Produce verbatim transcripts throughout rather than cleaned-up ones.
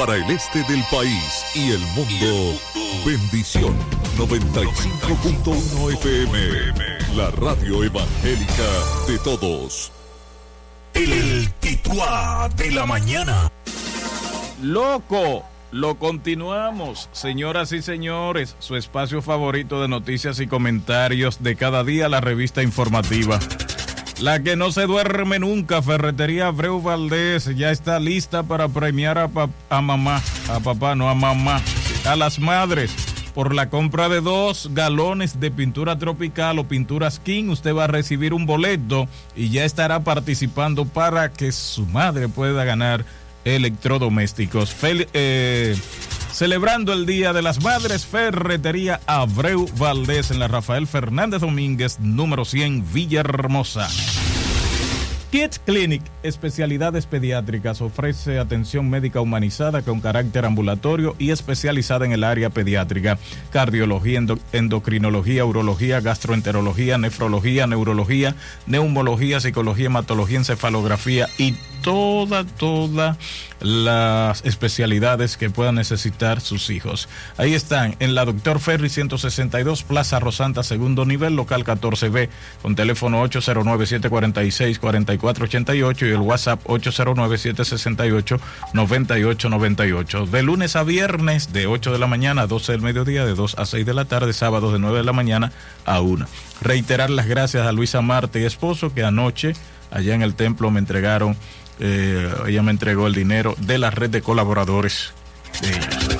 para el este del país y el mundo. Bendición noventa y cinco punto uno F M, la radio evangélica de todos. El Tituá de la mañana. Loco, lo continuamos, señoras y señores, su espacio favorito de noticias y comentarios de cada día, la revista informativa. La que no se duerme nunca, Ferretería Abreu Valdés, ya está lista para premiar a, pa- a mamá, a papá, no a mamá, a las madres. Por la compra de dos galones de pintura tropical o pintura Skin, usted va a recibir un boleto y ya estará participando para que su madre pueda ganar electrodomésticos. Fel- eh, celebrando el Día de las Madres, Ferretería Abreu Valdés en la Rafael Fernández Domínguez, número cien, Villahermosa. Kids Clinic, especialidades pediátricas, ofrece atención médica humanizada con carácter ambulatorio y especializada en el área pediátrica, cardiología, endo- endocrinología, urología, gastroenterología, nefrología, neurología, neumología, psicología, hematología, encefalografía y toda, toda las especialidades que puedan necesitar sus hijos. Ahí están, en la Doctor Ferry ciento sesenta y dos, Plaza Rosanta, segundo nivel, local catorce B, con teléfono ocho cero nueve, siete cuatro seis, cuatro cuatro ocho ocho y el WhatsApp ocho cero nueve, siete seis ocho, nueve ocho nueve ocho. De lunes a viernes, de ocho de la mañana a doce del mediodía, de dos a seis de la tarde, sábados de nueve de la mañana a una. Reiterar las gracias a Luisa Marte y esposo, que anoche, allá en el templo, me entregaron Eh, ella me entregó el dinero de la red de colaboradores de ellos.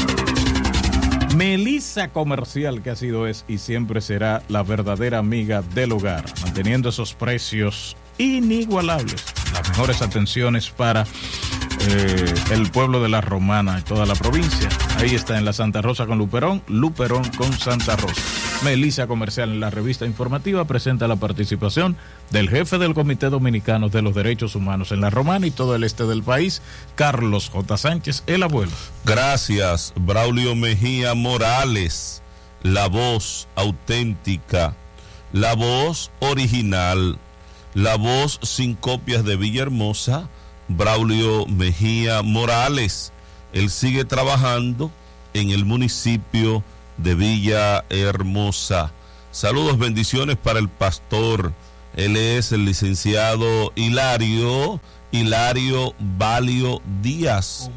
Melissa Comercial, que ha sido, es y siempre será la verdadera amiga del hogar, manteniendo esos precios inigualables, las mejores atenciones para eh, el pueblo de La Romana y toda la provincia. Ahí está, en la Santa Rosa con Luperón, Luperón con Santa Rosa. Melissa Comercial, en la revista informativa, presenta la participación del jefe del Comité Dominicano de los Derechos Humanos en La Romana y todo el este del país, Carlos J. Sánchez, el abuelo. Gracias, Braulio Mejía Morales, la voz auténtica, la voz original, la voz sin copias de Villahermosa, Braulio Mejía Morales. Él sigue trabajando en el municipio de Villahermosa. Saludos, bendiciones para el pastor. Él es el licenciado Hilario, Hilario Valio Díaz.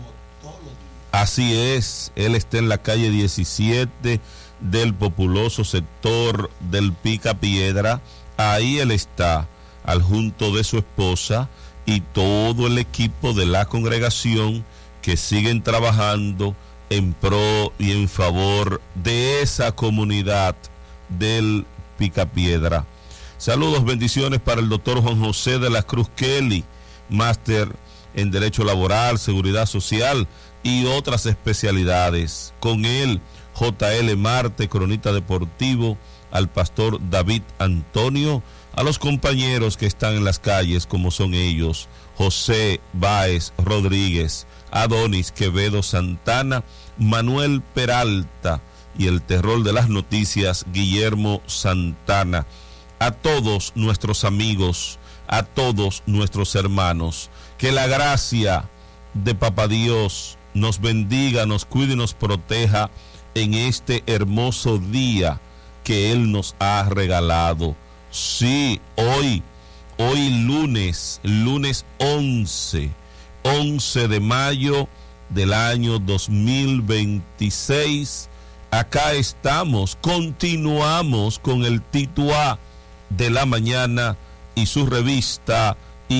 Así es, él está en la calle diecisiete del populoso sector del Picapiedra. Ahí él está, al junto de su esposa y todo el equipo de la congregación que siguen trabajando en pro y en favor de esa comunidad del Picapiedra. Saludos, bendiciones para el doctor Juan José de la Cruz Kelly, máster en Derecho Laboral, Seguridad Social y otras especialidades. Con él, J L Marte, cronista deportivo, al pastor David Antonio, a los compañeros que están en las calles, como son ellos, José Báez Rodríguez, Adonis Quevedo Santana, Manuel Peralta y el terror de las noticias, Guillermo Santana. A todos nuestros amigos, a todos nuestros hermanos, que la gracia de Papá Dios nos bendiga, nos cuide y nos proteja en este hermoso día que Él nos ha regalado. Sí, hoy, hoy lunes, lunes once, once de mayo del año dos mil veintiséis, acá estamos, continuamos con el Tituá de la mañana y su revista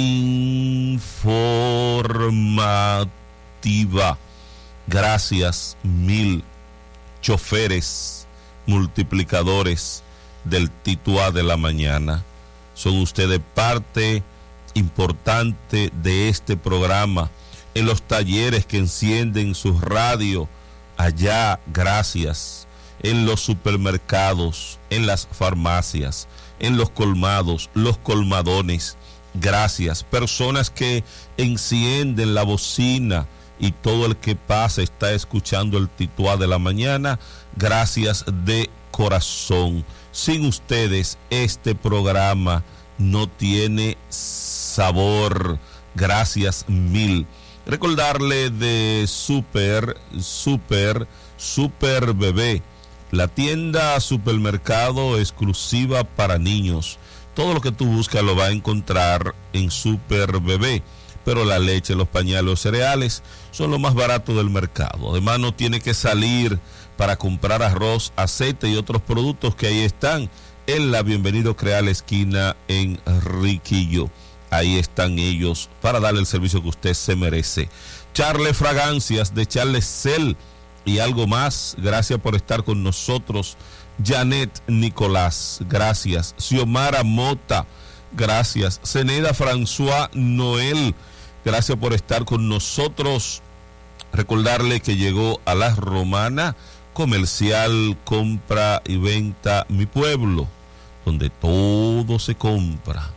informativa. Gracias mil, choferes, multiplicadores del Tituá de la mañana. Son ustedes parte importante de este programa. En los talleres que encienden su radio, allá, gracias. En los supermercados, en las farmacias, en los colmados, los colmadones, gracias. Personas que encienden la bocina y todo el que pasa está escuchando el Tituá de la mañana, gracias de corazón. Sin ustedes este programa no tiene sabor. Gracias mil. Recordarle de Super, Super, Super Bebé, la tienda supermercado exclusiva para niños. Todo lo que tú buscas lo vas a encontrar en Super Bebé, pero la leche, los pañales, los cereales son lo más barato del mercado. Además, no tiene que salir para comprar arroz, aceite y otros productos que ahí están en la Bienvenido Creal esquina en Riquillo. Ahí están ellos para darle el servicio que usted se merece. Charles Fragancias de Charles Cel y algo más. Gracias por estar con nosotros. Janet Nicolás, gracias. Xiomara Mota, gracias. Zeneda François Noel, gracias por estar con nosotros. Recordarle que llegó a La Romana Comercial Compra y Venta Mi Pueblo, donde todo se compra,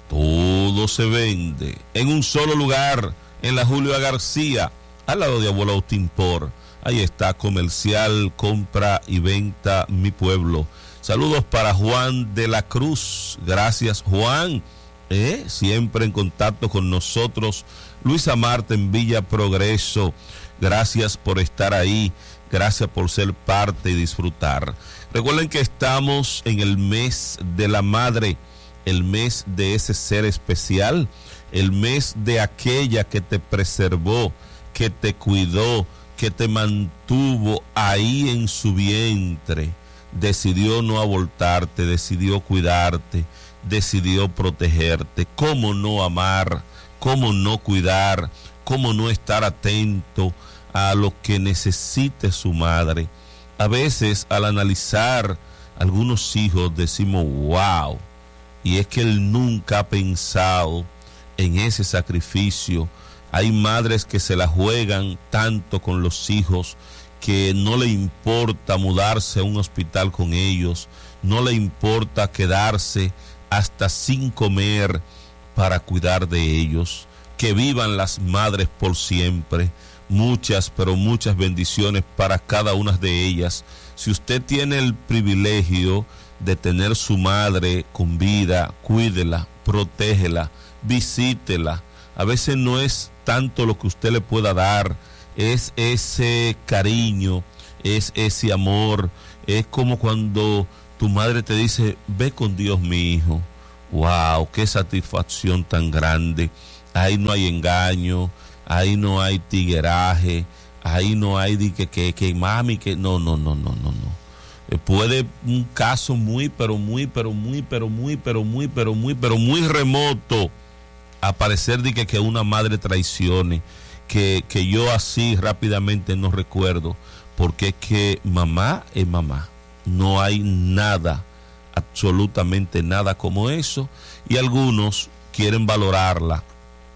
todo se vende, en un solo lugar, en la Julio García, al lado de Abuelo Timpor. Ahí está, Comercial Compra y Venta Mi Pueblo. Saludos para Juan de la Cruz, gracias Juan, ¿eh? Siempre en contacto con nosotros. Luisa Marta en Villa Progreso, gracias por estar ahí. Gracias por ser parte y disfrutar. Recuerden que estamos en el mes de la madre, el mes de ese ser especial, el mes de aquella que te preservó, que te cuidó, que te mantuvo ahí en su vientre. Decidió no abortarte, decidió cuidarte, decidió protegerte. ¿Cómo no amar? ¿Cómo no cuidar? ¿Cómo no estar atento a lo que necesite su madre? A veces al analizar algunos hijos decimos wow, y es que él nunca ha pensado en ese sacrificio. Hay madres que se la juegan tanto con los hijos que no le importa mudarse a un hospital con ellos, no le importa quedarse hasta sin comer para cuidar de ellos. Que vivan las madres por siempre. Muchas, pero muchas bendiciones para cada una de ellas. Si usted tiene el privilegio de tener su madre con vida, cuídela, protégela, visítela. A veces no es tanto lo que usted le pueda dar, es ese cariño, es ese amor. Es como cuando tu madre te dice, ve con Dios mi hijo. Wow, qué satisfacción tan grande. Ahí no hay engaño, ahí no hay tigueraje, ahí no hay de que, que, que mami, que no, no, no, no, no, no. Eh, puede un caso muy, pero muy, pero muy, pero muy, pero muy, pero muy, pero muy remoto aparecer de que, que una madre traicione, que, que yo así rápidamente no recuerdo, porque es que mamá es mamá. No hay nada, absolutamente nada como eso, y algunos quieren valorarla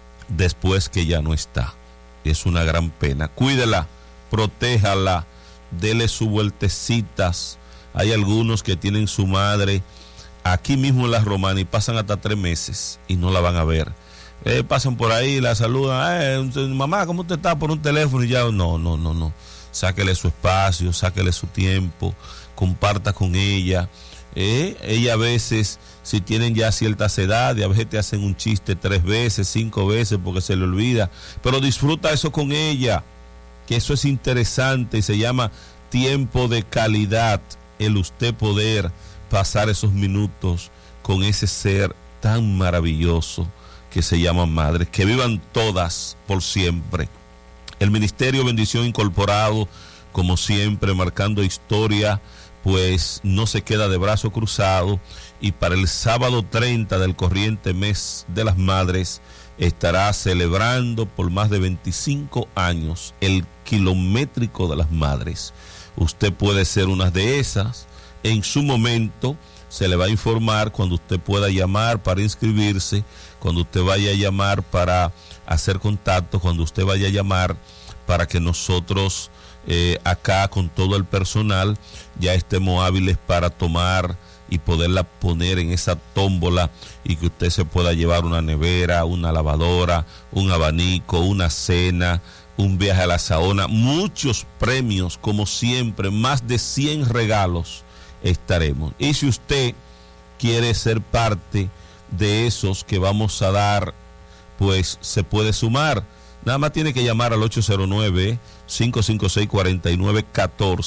después que ya no está. Es una gran pena. Cuídela, protéjala, dele sus vueltecitas. Hay algunos que tienen su madre aquí mismo en La Romana y pasan hasta tres meses y no la van a ver. Eh, pasan por ahí, la saludan, eh, mamá, ¿cómo usted está? Por un teléfono y ya, no, no, no, no. Sáquele su espacio, sáquele su tiempo, comparta con ella. Eh, ella a veces, si tienen ya ciertas edades, a veces te hacen un chiste tres veces, cinco veces porque se le olvida, pero disfruta eso con ella, que eso es interesante y se llama tiempo de calidad, el usted poder pasar esos minutos con ese ser tan maravilloso que se llama madre. Que vivan todas por siempre. El Ministerio Bendición Incorporado, como siempre, marcando historia, pues no se queda de brazo cruzado, y para el sábado treinta del corriente mes de las madres estará celebrando por más de veinticinco años el kilométrico de las madres. Usted puede ser una de esas. En su momento se le va a informar cuando usted pueda llamar para inscribirse, cuando usted vaya a llamar para hacer contacto, cuando usted vaya a llamar para que nosotros eh, acá con todo el personal ya estemos hábiles para tomar y poderla poner en esa tómbola, y que usted se pueda llevar una nevera, una lavadora, un abanico, una cena, un viaje a la Saona, muchos premios como siempre, más de cien regalos estaremos. Y si usted quiere ser parte de esos que vamos a dar, pues se puede sumar. Nada más tiene que llamar al ocho cero nueve, cinco cinco seis, cuatro nueve uno cuatro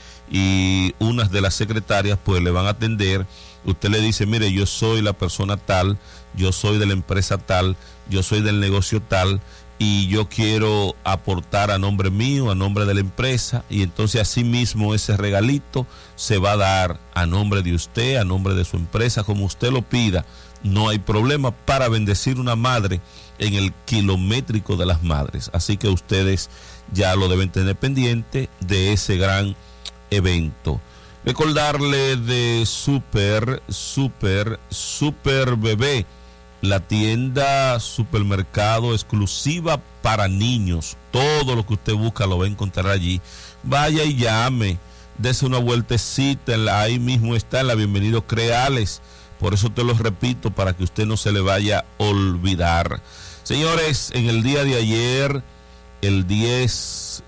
y unas de las secretarias pues le van a atender. Usted le dice, mire, yo soy la persona tal, yo soy de la empresa tal, yo soy del negocio tal, y yo quiero aportar a nombre mío, a nombre de la empresa, y entonces así mismo ese regalito se va a dar a nombre de usted, a nombre de su empresa, como usted lo pida. No hay problema para bendecir una madre en el kilométrico de las madres. Así que ustedes ya lo deben tener pendiente de ese gran evento. Recordarle de Super, Super, Super Bebé, la tienda supermercado exclusiva para niños. Todo lo que usted busca lo va a encontrar allí. Vaya y llame, dese una vueltecita, ahí mismo está en la Bienvenido Creales. Por eso te lo repito, para que usted no se le vaya a olvidar. Señores, en el día de ayer, el diez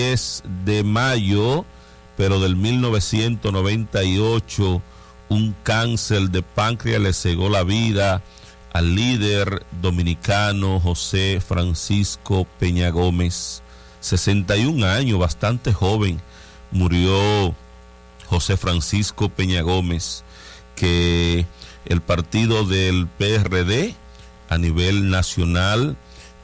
de mayo, pero del mil novecientos noventa y ocho, un cáncer de páncreas le cegó la vida al líder dominicano José Francisco Peña Gómez. sesenta y un años, bastante joven, murió José Francisco Peña Gómez, que el partido del P R D a nivel nacional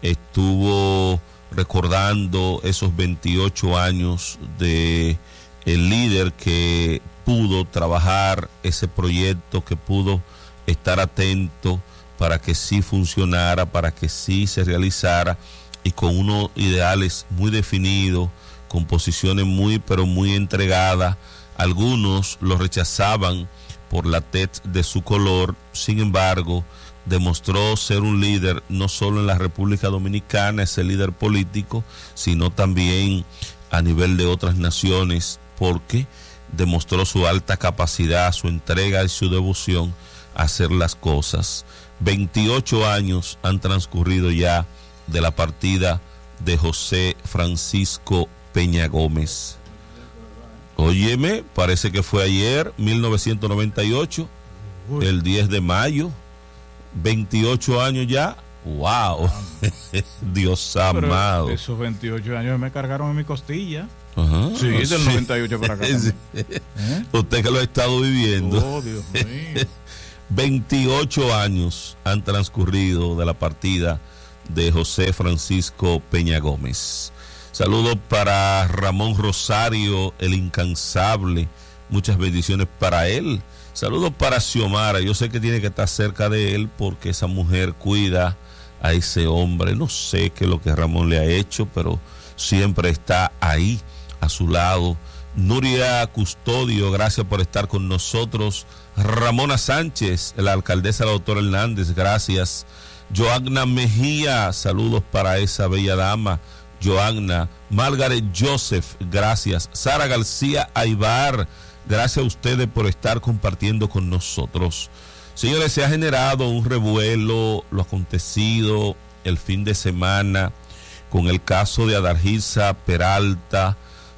estuvo recordando esos veintiocho años de el líder que pudo trabajar ese proyecto, que pudo estar atento para que sí funcionara, para que sí se realizara, y con unos ideales muy definidos, con posiciones muy pero muy entregadas. Algunos lo rechazaban por la tez de su color, sin embargo, demostró ser un líder no solo en la República Dominicana, ese líder político, sino también a nivel de otras naciones, porque demostró su alta capacidad, su entrega y su devoción a hacer las cosas. veintiocho años han transcurrido ya de la partida de José Francisco Peña Gómez. Óyeme, parece que fue ayer, mil novecientos noventa y ocho, Uy. el diez de mayo, veintiocho años ya. ¡Wow! Dios amado. Pero esos veintiocho años me cargaron en mi costilla. Ajá, sí, del sí. noventa y ocho para acá. Sí. ¿Eh? Usted que lo ha estado viviendo. Oh, Dios mío. veintiocho años han transcurrido de la partida de José Francisco Peña Gómez. Saludos para Ramón Rosario, el incansable. Muchas bendiciones para él. Saludos para Xiomara. Yo sé que tiene que estar cerca de él porque esa mujer cuida a ese hombre. No sé qué es lo que Ramón le ha hecho, pero siempre está ahí a su lado. Nuria Custodio, gracias por estar con nosotros. Ramona Sánchez, la alcaldesa, la doctora Hernández, gracias. Joanna Mejía, saludos para esa bella dama. Joanna. Margaret Joseph, gracias. Sara García Aybar, gracias a ustedes por estar compartiendo con nosotros. Señores, se ha generado un revuelo, lo acontecido el fin de semana con el caso de Adargisa Peralta,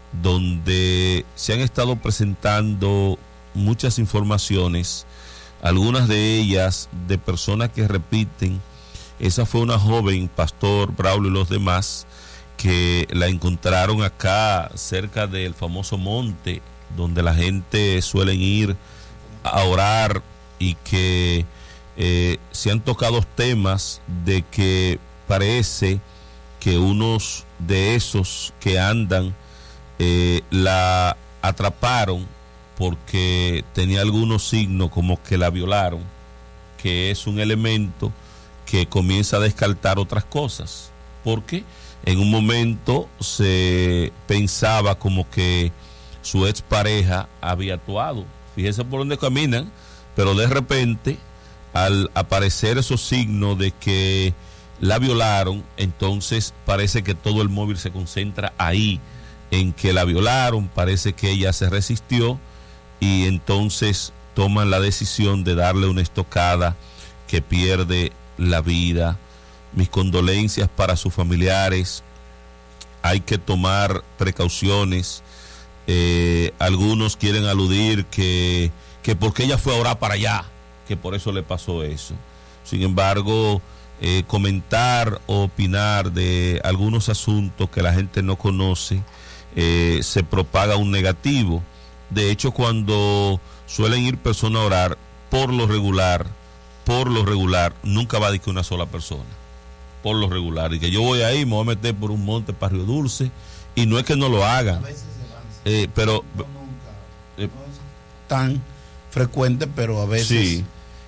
donde se han estado presentando muchas informaciones, algunas de ellas de personas que repiten. Esa fue una joven, Pastor Braulio y los demás, que la encontraron acá cerca del famoso monte donde la gente suele ir a orar, y que eh, se han tocado temas de que parece que unos de esos que andan eh, la atraparon porque tenía algunos signos como que la violaron, que es un elemento que comienza a descartar otras cosas, porque en un momento se pensaba como que su expareja había actuado. Fíjense por dónde caminan, pero de repente, al aparecer esos signos de que la violaron, entonces parece que todo el móvil se concentra ahí, en que la violaron, parece que ella se resistió, y entonces toman la decisión de darle una estocada que pierde la vida. Mis condolencias para sus familiares. Hay que tomar precauciones. Eh, algunos quieren aludir que, que porque ella fue a orar para allá, que por eso le pasó eso. Sin embargo, eh, comentar o opinar de algunos asuntos que la gente no conoce, eh, se propaga un negativo. De hecho, cuando suelen ir personas a orar, por lo regular, por lo regular, nunca va a decir una sola persona. Por lo regular. Y que yo voy ahí, me voy a meter por un monte para Río Dulce, y no es que no lo hagan. A veces se van. Eh, pero... No, nunca. Eh, no es tan frecuente, pero a veces... Sí.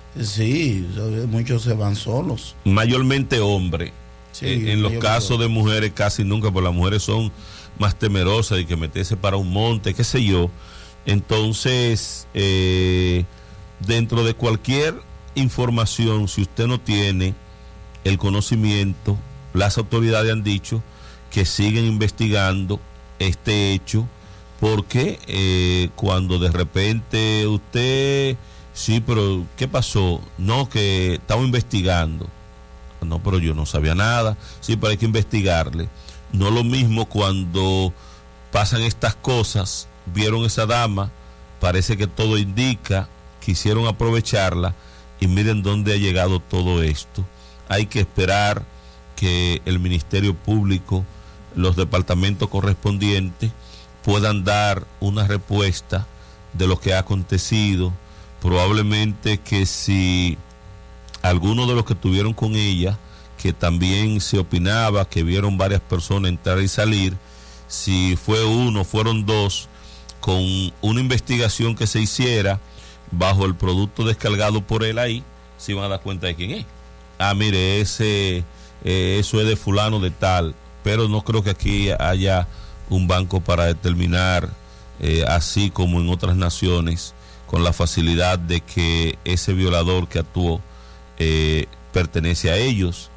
Sí, muchos se van solos. Mayormente hombres. Sí, eh, en los casos de mujeres casi nunca, porque las mujeres son más temerosas y que meterse para un monte, qué sé yo. Entonces, eh, dentro de cualquier información, si usted no tiene el conocimiento, las autoridades han dicho que siguen investigando este hecho, porque eh, cuando de repente usted, sí, pero ¿qué pasó? No, que estamos investigando. No, pero yo no sabía nada. Sí, pero hay que investigarle. No lo mismo cuando pasan estas cosas. Vieron esa dama, parece que todo indica, quisieron aprovecharla, y miren dónde ha llegado todo esto. Hay que esperar que el Ministerio Público, los departamentos correspondientes, puedan dar una respuesta de lo que ha acontecido. Probablemente que si algunos de los que estuvieron con ella, que también se opinaba que vieron varias personas entrar y salir, si fue uno, fueron dos, con una investigación que se hiciera bajo el producto descargado por él ahí, se iban a dar cuenta de quién es. Ah, mire, ese eh, eso es de fulano de tal, pero no creo que aquí haya un banco para determinar, eh, así como en otras naciones, con la facilidad de que ese violador que actuó eh, pertenece a ellos.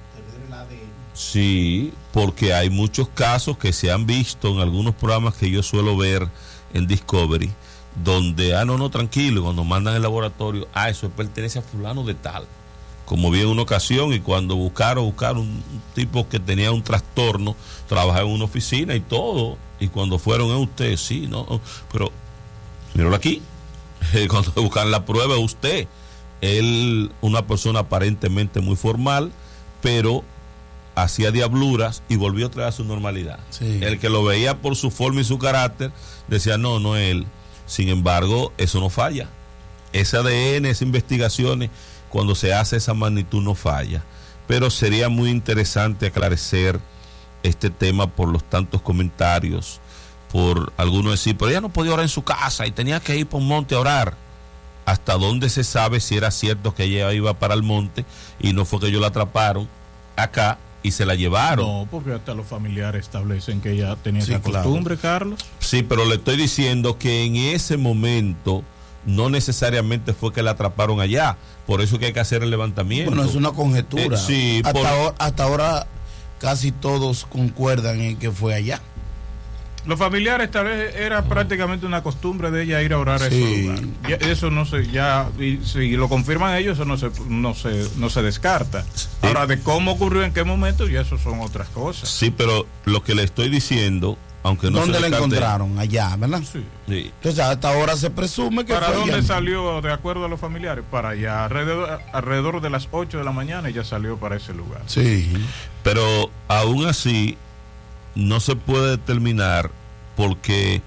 Sí, porque hay muchos casos que se han visto en algunos programas que yo suelo ver en Discovery, donde, ah, no, no, tranquilo, cuando mandan el laboratorio, ah, eso pertenece a fulano de tal. Como vi en una ocasión, y cuando buscaron, buscaron un, un tipo que tenía un trastorno, trabajaba en una oficina y todo, y cuando fueron a usted, sí, no, pero, míralo aquí, cuando buscan la prueba de usted, él, una persona aparentemente muy formal, pero hacía diabluras y volvió otra vez a su normalidad. Sí. El que lo veía por su forma y su carácter decía, no, no es él. Sin embargo, eso no falla. Ese A D N, esas investigaciones, cuando se hace esa magnitud, no falla. Pero sería muy interesante aclarecer este tema por los tantos comentarios, por algunos decir, pero ella no podía orar en su casa y tenía que ir por un monte a orar. ¿Hasta dónde se sabe si era cierto que ella iba para el monte y no fue que ellos la atraparon acá y se la llevaron? No, porque hasta los familiares establecen que ella tenía sí, esa costumbre, claro. Carlos. Sí, pero le estoy diciendo que en ese momento no necesariamente fue que la atraparon allá. Por eso que hay que hacer el levantamiento. Bueno, es una conjetura. Eh, sí, hasta, por... ahora, hasta ahora casi todos concuerdan en que fue allá. Los familiares tal vez era prácticamente una costumbre de ella ir a orar a sí. ese lugar. Ya, eso no se, ya, y, si lo confirman ellos, eso no se, no se, no se descarta. Sí. Ahora, de cómo ocurrió, en qué momento, ya eso son otras cosas. Sí, pero lo que le estoy diciendo, aunque no ¿dónde se la descarte... encontraron? Allá, ¿verdad? Sí. Sí. Entonces hasta ahora se presume que ¿Para fue dónde allá. salió, de acuerdo a los familiares? Para allá, alrededor, alrededor de las ocho de la mañana ella salió para ese lugar. Sí. Pero aún así no se puede determinar, porque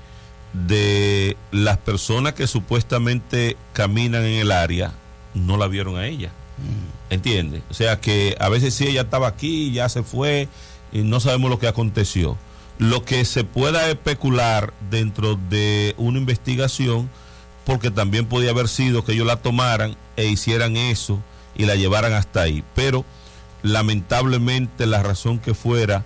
de las personas que supuestamente caminan en el área no la vieron a ella. Mm. ¿Entiendes? O sea que a veces sí ella estaba aquí, ya se fue y no sabemos lo que aconteció. Lo que se pueda especular dentro de una investigación, porque también podía haber sido que ellos la tomaran e hicieran eso y la llevaran hasta ahí, pero lamentablemente la razón que fuera,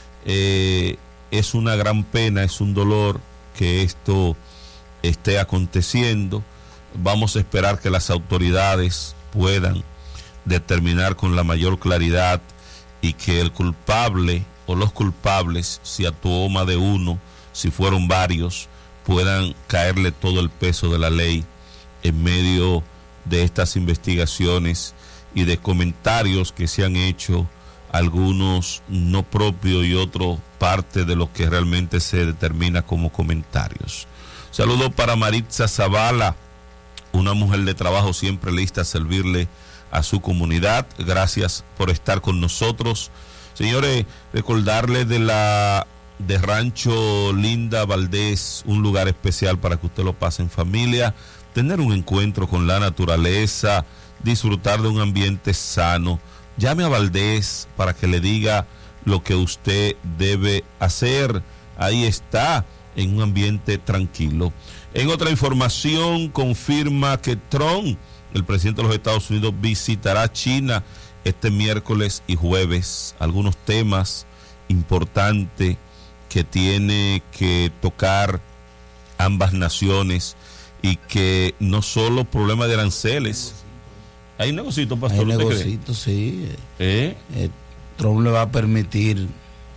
eh, es una gran pena, es un dolor que esto esté aconteciendo. Vamos a esperar que las autoridades puedan determinar con la mayor claridad y que el culpable o los culpables, si actuó más de uno, si fueron varios, puedan caerle todo el peso de la ley en medio de estas investigaciones y de comentarios que se han hecho, algunos no propios y otros parte de lo que realmente se determina como comentarios. Saludo para Maritza Zavala, una mujer de trabajo siempre lista a servirle a su comunidad. Gracias por estar con nosotros. Señores, recordarles de la de Rancho Linda Valdés, un lugar especial para que usted lo pase en familia, tener un encuentro con la naturaleza, disfrutar de un ambiente sano. Llame a Valdés para que le diga lo que usted debe hacer. Ahí está, en un ambiente tranquilo. En otra información, confirma que Trump, el presidente de los Estados Unidos, visitará China este miércoles y jueves. Algunos temas importantes que tiene que tocar ambas naciones, y que no solo problema de aranceles. Hay un negocito, pastor. Hay un negocito, sí. ¿Eh? Eh, Trump le va a permitir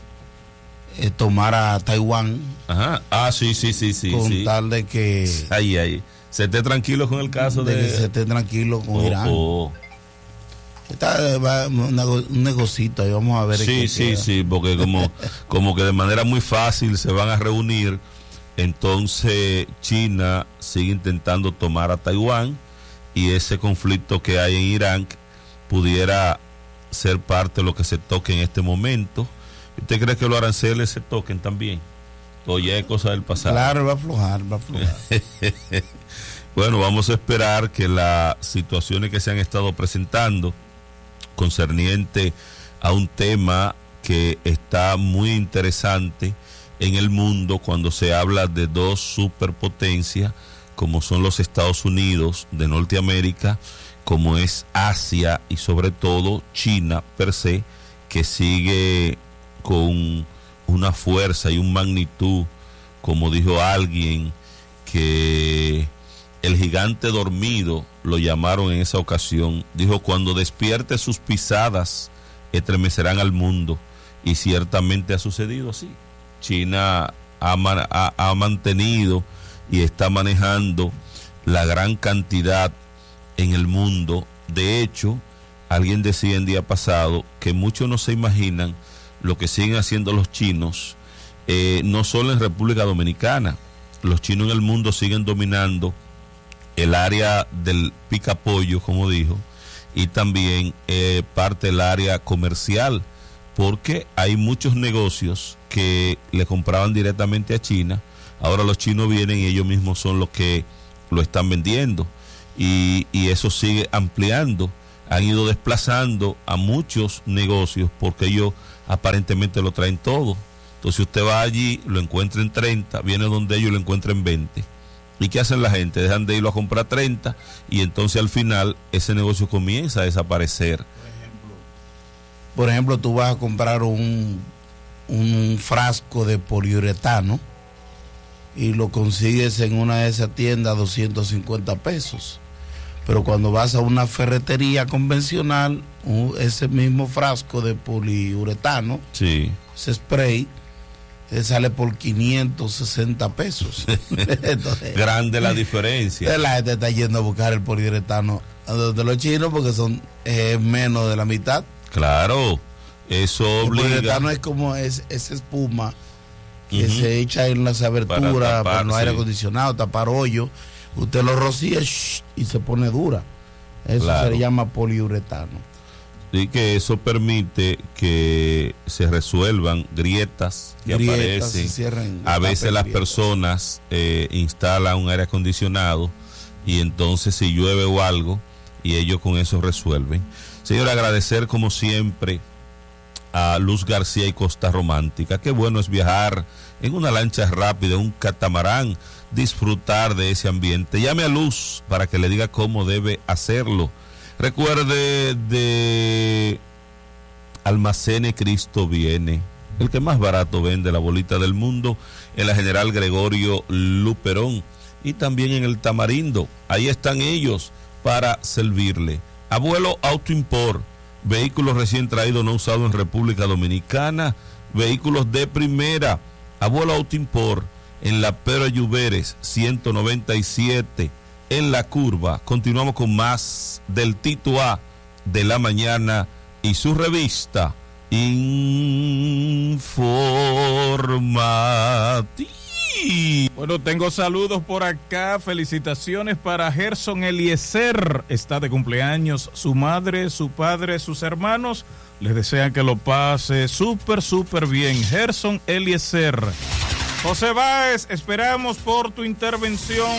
eh, tomar a Taiwán. Ajá. Ah, sí, sí, sí, sí. Con sí. tal de que... Ahí, ahí. Se esté tranquilo con el caso de... de que se esté tranquilo con oh, Irán. Oh. Está va, un, un negocito, ahí vamos a ver. Sí, sí, queda. sí, porque como, como que de manera muy fácil se van a reunir. Entonces China sigue intentando tomar a Taiwán, y ese conflicto que hay en Irán pudiera ser parte de lo que se toque en este momento. ¿Usted cree que los aranceles se toquen también? O ya es cosa del pasado. Claro, va a aflojar, va a aflojar. Bueno, vamos a esperar que las situaciones que se han estado presentando concerniente a un tema que está muy interesante en el mundo cuando se habla de dos superpotencias como son los Estados Unidos de Norteamérica, como es Asia y sobre todo China per se, que sigue con una fuerza y una magnitud, como dijo alguien, que el gigante dormido lo llamaron en esa ocasión. Dijo: cuando despierte sus pisadas estremecerán al mundo, y ciertamente ha sucedido así. China ha, ha, ha mantenido y está manejando la gran cantidad en el mundo. De hecho, alguien decía el día pasado que muchos no se imaginan lo que siguen haciendo los chinos, eh, no solo en República Dominicana. Los chinos en el mundo siguen dominando el área del picapollo, como dijo, y también eh, parte del área comercial, porque hay muchos negocios que le compraban directamente a China. Ahora los chinos vienen y ellos mismos son los que lo están vendiendo, y, y eso sigue ampliando. Han ido desplazando a muchos negocios porque ellos aparentemente lo traen todo. Entonces usted va allí, lo encuentra en treinta, viene donde ellos lo encuentra en veinte. ¿Y qué hacen la gente? Dejan de irlo a comprar treinta, y entonces al final ese negocio comienza a desaparecer. Por ejemplo, por ejemplo tú vas a comprar un, un frasco de poliuretano y lo consigues en una de esas tiendas a doscientos cincuenta pesos. Pero cuando vas a una ferretería convencional, un, ese mismo frasco de poliuretano, sí, ese spray, te sale por quinientos sesenta pesos. Entonces, grande la diferencia. La gente está yendo a buscar el poliuretano de los chinos porque son eh, menos de la mitad. Claro, eso obliga. El poliuretano es como es, esa espuma que uh-huh. se echa en las aberturas para, para no sí. aire acondicionado, tapar hoyo. Usted lo rocía shh, y se pone dura. Eso claro. Se le llama poliuretano. Y que eso permite que se resuelvan grietas que grietas, aparecen. Cierren, a veces las grietas. personas eh, instalan un aire acondicionado, y entonces si llueve o algo, y ellos con eso resuelven. Señor, agradecer como siempre a Luz García y Costa Romántica. Qué bueno es viajar en una lancha rápida, un catamarán, disfrutar de ese ambiente. Llame a Luz para que le diga cómo debe hacerlo. Recuerde de Almacene Cristo Viene, el que más barato vende la bolita del mundo, en la General Gregorio Luperón, y también en el Tamarindo. Ahí están ellos para servirle. Abuelo Auto Import, vehículos recién traídos, no usados en República Dominicana, vehículos de primera. Abuelo Auto Import, en la Pedro Lluveres ciento noventa y siete, en La Curva. Continuamos con más del Tito A de la mañana y su revista informativa. ¡Uy! Bueno, tengo saludos por acá. Felicitaciones para Gerson Eliezer. Está de cumpleaños. Su madre, su padre, sus hermanos les desean que lo pase súper, súper bien. Gerson Eliezer. José Báez, esperamos por tu intervención.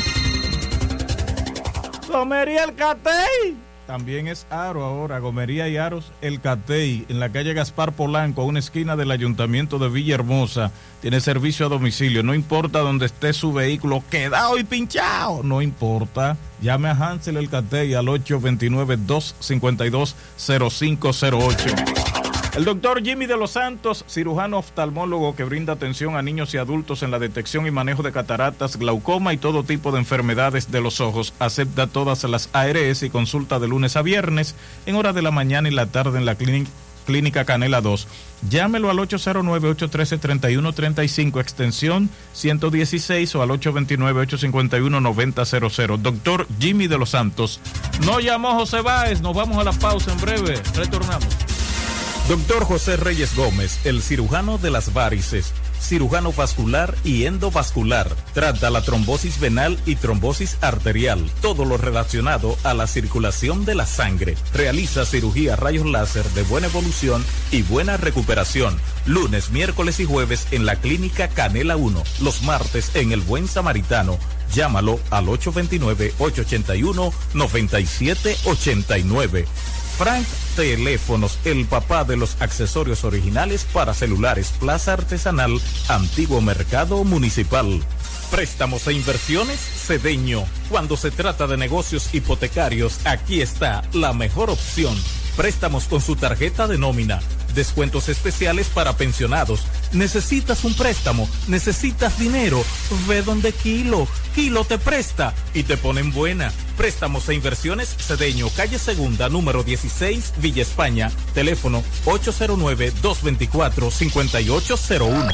Gomería El Catey. También es Aro ahora, Gomería y Aros El Catey, en la calle Gaspar Polanco, a una esquina del Ayuntamiento de Villahermosa. Tiene servicio a domicilio, no importa dónde esté su vehículo, quedado y pinchado, no importa. Llame a Hansel El Catey al ocho dos nueve, dos cinco dos, cero cinco cero ocho. El doctor Jimmy de los Santos, cirujano oftalmólogo que brinda atención a niños y adultos en la detección y manejo de cataratas, glaucoma y todo tipo de enfermedades de los ojos. Acepta todas las A R S y consulta de lunes a viernes en hora de la mañana y la tarde en la clínica. Clínica Canela dos. Llámelo al ocho cero nueve, ocho uno tres, tres uno tres cinco, extensión ciento dieciséis o al ocho dos nueve, ocho cinco uno, nueve cero cero cero. Doctor Jimmy de los Santos. No llamó José Báez, nos vamos a la pausa en breve, retornamos. Doctor José Reyes Gómez, el cirujano de las varices, cirujano vascular y endovascular. Trata la trombosis venal y trombosis arterial, todo lo relacionado a la circulación de la sangre. Realiza cirugía rayos láser de buena evolución y buena recuperación. Lunes, miércoles y jueves en la Clínica Canela uno. Los martes en El Buen Samaritano. Llámalo al ocho dos nueve, ocho ocho uno, nueve siete ocho nueve. Frank Teléfonos, el papá de los accesorios originales para celulares, Plaza Artesanal, Antiguo Mercado Municipal. Préstamos e inversiones, Cedeño. Cuando se trata de negocios hipotecarios, aquí está la mejor opción. Préstamos con su tarjeta de nómina. Descuentos especiales para pensionados. ¿Necesitas un préstamo? ¿Necesitas dinero? Ve donde Kilo. Kilo te presta y te ponen buena. Préstamos e inversiones Cedeño, calle Segunda, número dieciséis, Villa España. Teléfono ocho cero nueve, dos dos cuatro, cinco ocho cero uno.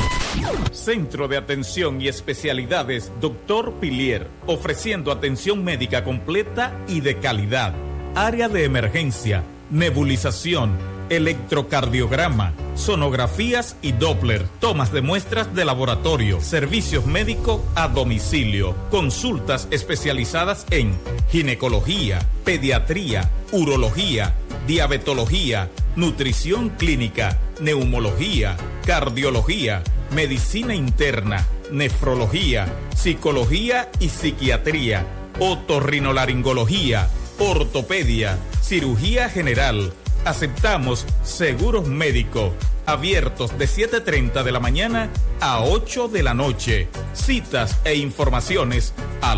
Centro de Atención y Especialidades Doctor Pilier, ofreciendo atención médica completa y de calidad. Área de emergencia, nebulización, electrocardiograma, sonografías y Doppler, tomas de muestras de laboratorio, servicios médicos a domicilio, consultas especializadas en ginecología, pediatría, urología, diabetología, nutrición clínica, neumología, cardiología, medicina interna, nefrología, psicología y psiquiatría, otorrinolaringología, ortopedia, cirugía general. Aceptamos seguros médicos, abiertos de siete y media de la mañana a ocho de la noche. Citas e informaciones al